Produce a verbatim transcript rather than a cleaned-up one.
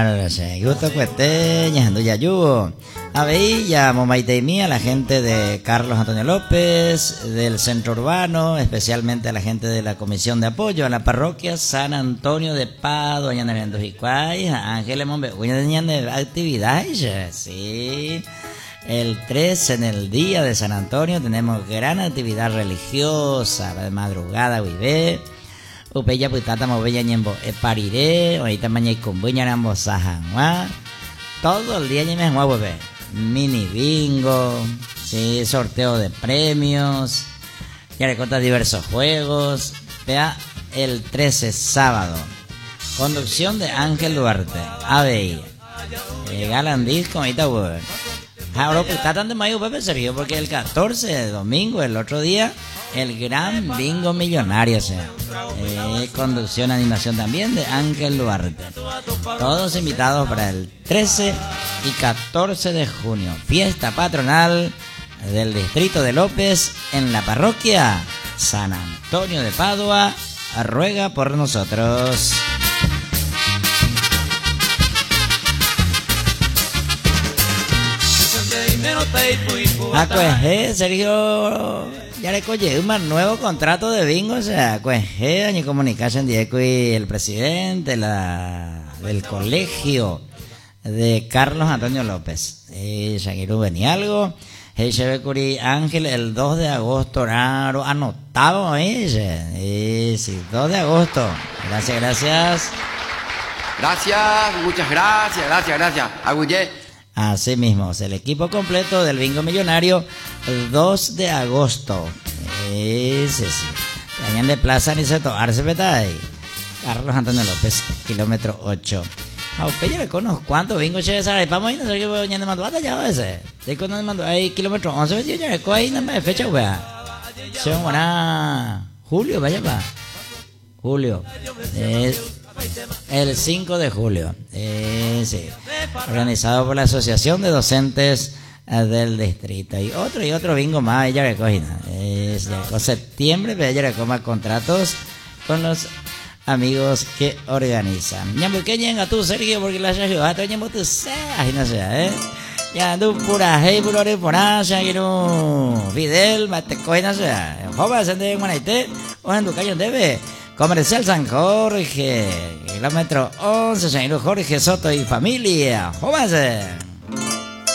Gusto cuesteña, anduya yugo. A ver, ya momaite mía, la gente de Carlos Antonio López, del centro urbano, especialmente a la gente de la comisión de apoyo a la parroquia San Antonio de Padua, doña Nevendos y Cuay, Ángeles Mombe, uña de actividades, sí. El tres, en el día de San Antonio, tenemos gran actividad religiosa, de madrugada, vive. Upeya putata moveya ñembo e pariré, ahorita mañana con buña rambo sajanwa. Todo el día ñeme juego, bebé. Mini bingo, sí, sorteo de premios, ya le contas diversos juegos. Vea, el trece, sábado, conducción de Ángel Duarte, A B I, eh, Galandís con ahorita, bebé. Ahora pues está tan de mayo, Pepe, serio, porque el catorce, domingo, el otro día, el gran bingo millonario, o sea, eh, conducción, animación también de Ángel Duarte. Todos invitados para el trece y catorce de junio, fiesta patronal del distrito de López en la parroquia San Antonio de Padua. Ruega por nosotros. Ah, pues, eh, Sergio, ya le coge un nuevo contrato de bingo, o sea, pues, eh, Año Comunicación Diego y el presidente la, del colegio de Carlos Antonio López, eh, Shagiru Benialgo, eh, Chevecuri Ángel, el dos de agosto, raro, anotado, eh, eh, sí, dos de agosto, gracias, gracias. Gracias, muchas gracias, gracias, gracias, Agullé. Así mismo, el equipo completo del bingo millonario, el dos de agosto. Ese sí. Cañán de Plaza ni se tomarse petay. Carlos Antonio López, kilómetro ocho. Aupe, ya le conozco cuántos bingos che sabe. Vamos a ir, no sé qué voy a mandar batalla ya a veces. De cuando me mandó ahí kilómetro once, ya le cojo ahí, no me fecha, wea. Se van julio, vaya pa. Julio. Es el cinco de julio. Eh, sí. Organizado por la Asociación de Docentes del Distrito. Y otro y otro bingo más, ella recogina. Es con septiembre, pero ella recoma contratos con los amigos que organizan. Ñambu, ¿qué llega tú, Sergio? Porque la ayudaste, ñambu, tú seas, y no sea, ¿eh? Ya ando pura, hey, pura, pura, ya quiero Fidel, mate, coge, no sea. Joven, se de Guanaité, o en tu calle, debe. Comercial San Jorge, kilómetro once, señor Jorge Soto y familia. ¡Jóvase!